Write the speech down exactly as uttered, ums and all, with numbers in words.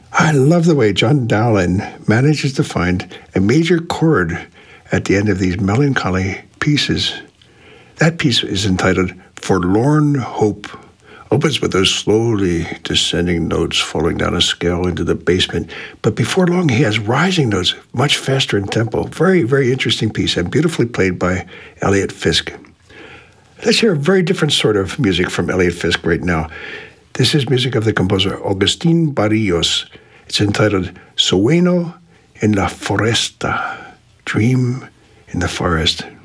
I love the way John Dowland manages to find a major chord at the end of these melancholy pieces. That piece is entitled Forlorn Hope. Opens with those slowly descending notes falling down a scale into the basement. But before long, he has rising notes, much faster in tempo. Very, very interesting piece and beautifully played by Elliot Fisk. Let's hear a very different sort of music from Elliot Fisk right now. This is music of the composer Agustín Barrios. It's entitled Sueño en la Foresta, Dream in the Forest.